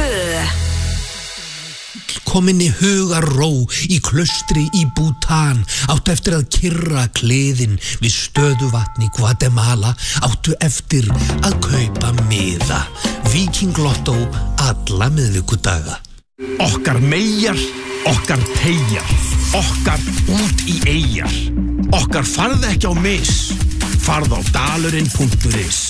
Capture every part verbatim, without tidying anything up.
tvö. Komin í hugarró í klaustri í Bútan, áttu eftir að kyrra kliðin við stöðuvatn í Guatemala, áttu eftir að kaupa miða. Víkinglotto alla miðvikudaga. Okkar meyjar, okkar teygjar, okkar út í eyjar. Okkar farð ekki á mis, farð á dalurinn punktur is.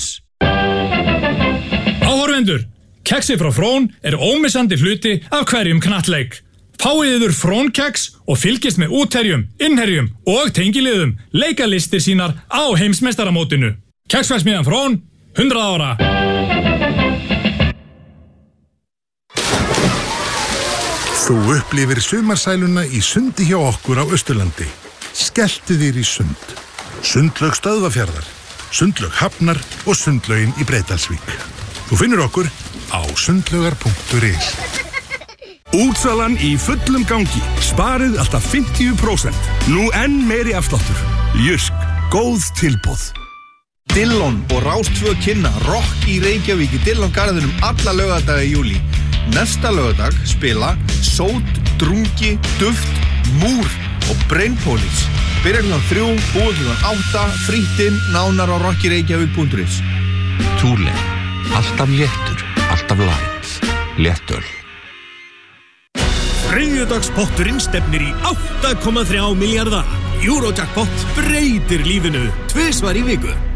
Áhorfendur, keksi frá Frón er ómissandi hluti af hverjum knattleik. Fáið yður Frón-keks og fylgist með útherjum, innherjum og tengiliðum leika listir sínar á heimsmeistaramótinu. Keksverksmiðjan Frón, hundrað ára. Þú upplifir sumarsæluna í sundi hjá okkur á Austurlandi. Skelltu þér í sund. Sundlaug Stöðvafjarðar, Sundlaug Hafnar og Sundlaugin í Breiðdalsvík. Þú finnur okkur á sundlaugar punktur is. Útsalan í fullum gangi. Sparið alltaf fimmtíu prósent. Nú enn meiri afsláttur. Jysk, góð tilboð. Dillon og Rás tvö kynna Rock í Reykjavík í Dillon garðinum alla laugardaga í júlí. Næsta laugardag spila Sót, Drungi, Duft, Múr og Brainpolis. Byrja klukkan þrjú, búið klukkan átta, fríttinn, nánar á rockireykjavík punktur is. Túle, alltaf léttur, alltaf læt, léttöl. Þriðjudagspotturinn stefnir í átta komma þrjá milljarða. Eurojackpot breytir lífinu tvisvar í viku.